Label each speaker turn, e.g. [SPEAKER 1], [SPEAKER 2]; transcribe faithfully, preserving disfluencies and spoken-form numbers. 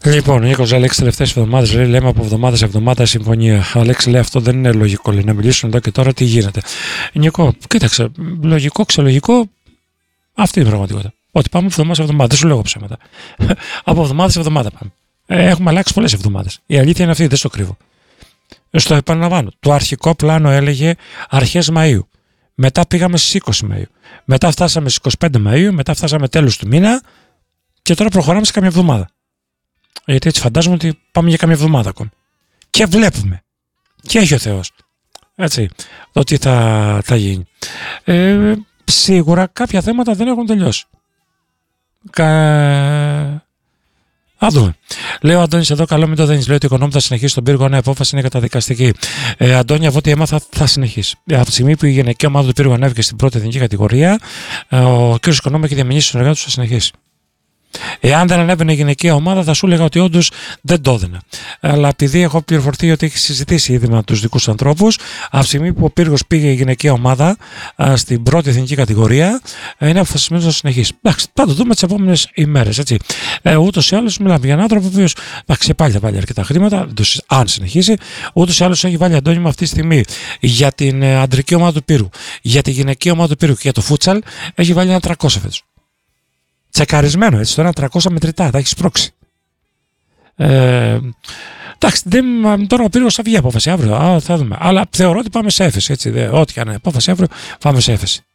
[SPEAKER 1] Λοιπόν, ο Νίκος λέει: τελευταίες εβδομάδες λέει, λέμε από εβδομάδα σε εβδομάδα συμφωνία. Αλέξη λέει: αυτό δεν είναι λογικό. Λέει, να μιλήσουν εδώ και τώρα τι γίνεται. Νίκο, κοίταξε, λογικό, ξελογικό, αυτή είναι η πραγματικότητα. Ότι πάμε εβδομάδα σε εβδομάδα. Δεν σου λέω ψέματα. Από εβδομάδα σε εβδομάδα πάμε. Ε, έχουμε αλλάξει πολλές εβδομάδες. Η αλήθεια είναι αυτή, δεν στο κρύβω. Στο επαναλαμβάνω. Το αρχικό πλάνο έλεγε αρχές Μαΐου. Μετά πήγαμε στις είκοσι Μαΐου. Μετά φτάσαμε στις είκοσι πέντε Μαΐου. Μετά φτάσαμε τέλος του μήνα. Και τώρα προχωράμε σε καμιά εβδομάδα. Γιατί έτσι φαντάζομαι ότι πάμε για καμιά εβδομάδα ακόμη. Και βλέπουμε. Και έχει ο Θεός. Έτσι. Το τι θα, θα γίνει. Ε, σίγουρα κάποια θέματα δεν έχουν τελειώσει. Κα... Α δούμε. Λέει ο Αντώνης εδώ, καλό μην το δένεις. Λέει ότι ο οικονόμου θα συνεχίσει τον πύργο, ναι, απόφαση είναι καταδικαστική. Ε, Αντώνη, από ό,τι έμαθα, θα συνεχίσει. Από τη στιγμή που η γυναική ομάδα του πύργου ανέβηκε στην πρώτη εθνική κατηγορία, ο κ. Οικονόμου έχει διαμηνήσει στους συνεργάτες του, θα συνεχίσει. Εάν δεν ανέβαινε η γυναικεία ομάδα, θα σου έλεγα ότι όντως δεν το έδαινα. Αλλά επειδή έχω πληροφορθεί ότι έχει συζητήσει ήδη με τους δικούς ανθρώπους, από τη στιγμή που ο πύργος πήγε η γυναικεία ομάδα α, στην πρώτη εθνική κατηγορία, είναι αποφασισμένος να συνεχίσει. Εντάξει, θα το δούμε τις επόμενες ημέρες. Έτσι. Ε, ούτως ή άλλως, μιλάμε για έναν άνθρωπο που έχει πάλι, πάλι αρκετά χρήματα, αν συνεχίσει. Ούτως ή άλλως έχει βάλει αντώνυμο αυτή τη στιγμή για την αντρική ομάδα του πύργου, για τη γυναικεία ομάδα του πύργου και για το φούτσαλ, έχει βάλει ένα τριακόσια φέτος. Τσεκαρισμένο έτσι, τώρα τριακόσια μετρητά, τα έχει σπρώξει. Ε, εντάξει, δεν, τώρα ο πύργος θα βγει απόφαση αύριο, α, θα δούμε. Αλλά θεωρώ ότι πάμε σε έφεση, έτσι, ό,τι και αν είναι απόφαση αύριο, πάμε σε έφεση.